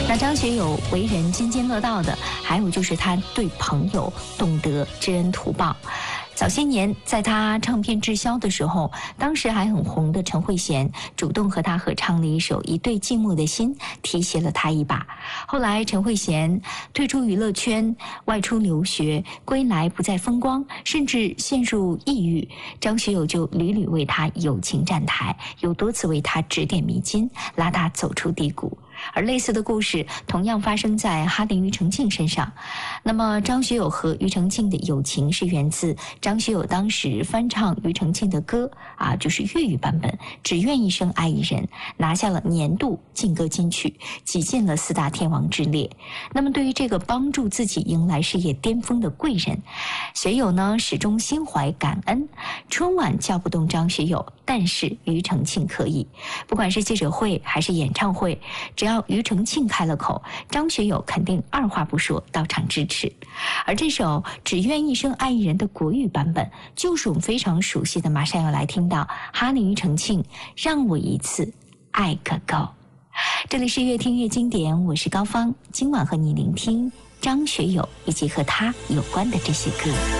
那张学友为人津津乐道的，还有就是他对朋友懂得知恩图报。早些年，在他唱片滞销的时候，当时还很红的陈慧娴主动和他合唱了一首《一对寂寞的心》，提携了他一把。后来，陈慧娴退出娱乐圈，外出留学，归来不再风光，甚至陷入抑郁。张学友就屡屡为他友情站台，又多次为他指点迷津，拉他走出低谷。而类似的故事同样发生在哈林庾澄庆身上。那么张学友和庾澄庆的友情是源自张学友当时翻唱庾澄庆的歌就是粤语版本《只愿一生爱一人》，拿下了年度劲歌金曲，挤进了4大天王之列。那么对于这个帮助自己迎来事业巅峰的贵人，学友呢始终心怀感恩。春晚叫不动张学友，但是庾澄庆可以。不管是记者会还是演唱会，只要庾澄庆开了口，张学友肯定二话不说到场支持。而这首《只愿一生爱一人》的国语版本，就是我们非常熟悉的，马上要来听到哈林庾澄庆《让我一次爱个够》。这里是越听越经典，我是高芳，今晚和你聆听张学友以及和他有关的这些歌。